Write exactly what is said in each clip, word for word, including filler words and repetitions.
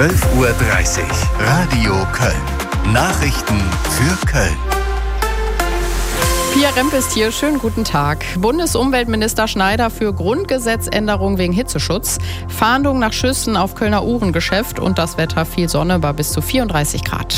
zwölf Uhr dreißig. Radio Köln. Nachrichten für Köln. Pia Rempe ist hier. Schönen guten Tag. Bundesumweltminister Schneider für Grundgesetzänderung wegen Hitzeschutz. Fahndung nach Schüssen auf Kölner Uhrengeschäft und das Wetter viel Sonne bei bis zu vierunddreißig Grad.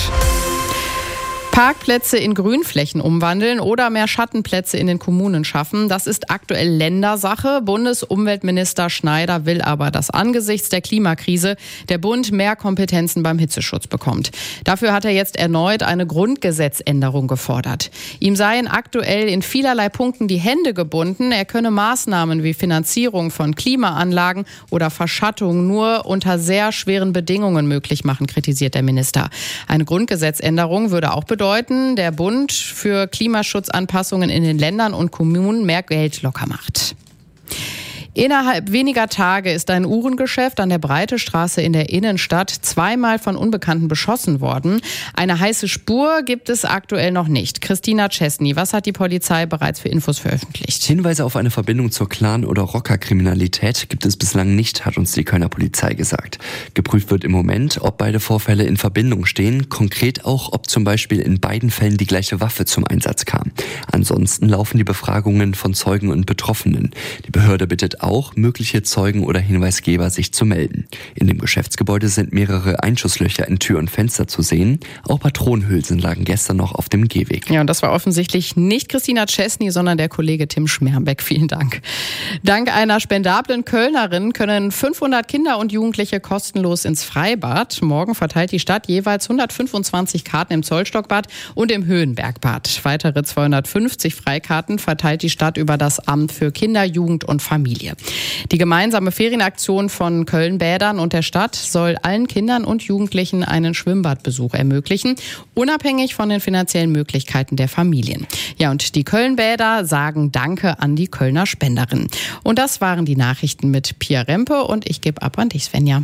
Parkplätze in Grünflächen umwandeln oder mehr Schattenplätze in den Kommunen schaffen, das ist aktuell Ländersache. Bundesumweltminister Schneider will aber, dass angesichts der Klimakrise der Bund mehr Kompetenzen beim Hitzeschutz bekommt. Dafür hat er jetzt erneut eine Grundgesetzänderung gefordert. Ihm seien aktuell in vielerlei Punkten die Hände gebunden. Er könne Maßnahmen wie Finanzierung von Klimaanlagen oder Verschattung nur unter sehr schweren Bedingungen möglich machen, kritisiert der Minister. Eine Grundgesetzänderung würde auch bedeuten, bedeuten, der Bund für Klimaschutzanpassungen in den Ländern und Kommunen mehr Geld locker macht. Innerhalb weniger Tage ist ein Uhrengeschäft an der Breitestraße in der Innenstadt zweimal von Unbekannten beschossen worden. Eine heiße Spur gibt es aktuell noch nicht. Christina Czesny, was hat die Polizei bereits für Infos veröffentlicht? Hinweise auf eine Verbindung zur Clan- oder Rockerkriminalität gibt es bislang nicht, hat uns die Kölner Polizei gesagt. Geprüft wird im Moment, ob beide Vorfälle in Verbindung stehen, konkret auch, ob zum Beispiel in beiden Fällen die gleiche Waffe zum Einsatz kam. Ansonsten laufen die Befragungen von Zeugen und Betroffenen. Die Behörde bittet auch mögliche Zeugen oder Hinweisgeber sich zu melden. In dem Geschäftsgebäude sind mehrere Einschusslöcher in Tür und Fenster zu sehen. Auch Patronenhülsen lagen gestern noch auf dem Gehweg. Ja, und das war offensichtlich nicht Christina Czesny, sondern der Kollege Tim Schmerbeck. Vielen Dank. Dank einer spendablen Kölnerin können fünfhundert Kinder und Jugendliche kostenlos ins Freibad. Morgen verteilt die Stadt jeweils hundertfünfundzwanzig Karten im Zollstockbad und im Höhenbergbad. Weitere zweihundertfünfzig Freikarten verteilt die Stadt über das Amt für Kinder, Jugend und Familie. Die gemeinsame Ferienaktion von Köln-Bädern und der Stadt soll allen Kindern und Jugendlichen einen Schwimmbadbesuch ermöglichen, unabhängig von den finanziellen Möglichkeiten der Familien. Ja, und die Köln-Bäder sagen Danke an die Kölner Spenderin. Und das waren die Nachrichten mit Pia Rempe und ich gebe ab an dich, Svenja.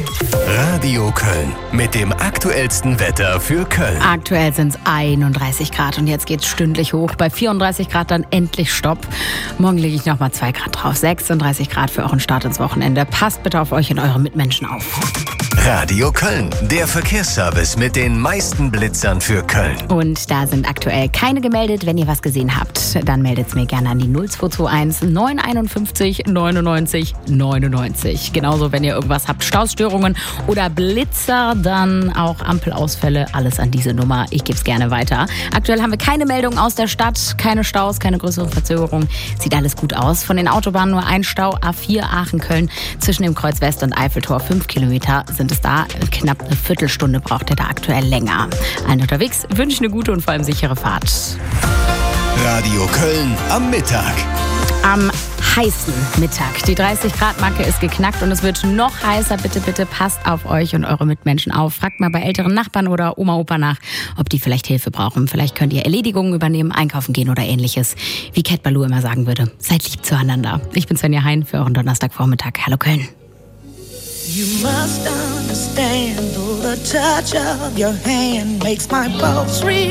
Radio Köln mit dem aktuellsten Wetter für Köln. Aktuell sind es einunddreißig Grad und jetzt geht's stündlich hoch. Bei vierunddreißig Grad dann endlich Stopp. Morgen lege ich nochmal zwei Grad drauf. sechsunddreißig Grad für euren Start ins Wochenende. Passt bitte auf euch und eure Mitmenschen auf. Radio Köln, der Verkehrsservice mit den meisten Blitzern für Köln. Und da sind aktuell keine gemeldet. Wenn ihr was gesehen habt, dann meldet es mir gerne an die null zwei zwei eins neun fünf eins neunundneunzig neunundneunzig. Genauso, wenn ihr irgendwas habt, Stausstörungen oder Blitzer, dann auch Ampelausfälle, alles an diese Nummer. Ich gebe es gerne weiter. Aktuell haben wir keine Meldungen aus der Stadt, keine Staus, keine größeren Verzögerungen. Sieht alles gut aus. Von den Autobahnen nur ein Stau, A vier Aachen-Köln. Zwischen dem Kreuz West und Eiffeltor fünf Kilometer sind es da. Knapp eine Viertelstunde braucht ihr da aktuell länger. Allen unterwegs wünsche ich eine gute und vor allem sichere Fahrt. Radio Köln am Mittag. Am heißen Mittag. Die dreißig Grad Marke ist geknackt und es wird noch heißer. Bitte, bitte passt auf euch und eure Mitmenschen auf. Fragt mal bei älteren Nachbarn oder Oma, Opa nach, ob die vielleicht Hilfe brauchen. Vielleicht könnt ihr Erledigungen übernehmen, einkaufen gehen oder ähnliches. Wie Cat Balou immer sagen würde, seid lieb zueinander. Ich bin Svenja Hein für euren Donnerstagvormittag. Hallo Köln. You must understand, though the touch of your hand makes my pulse real.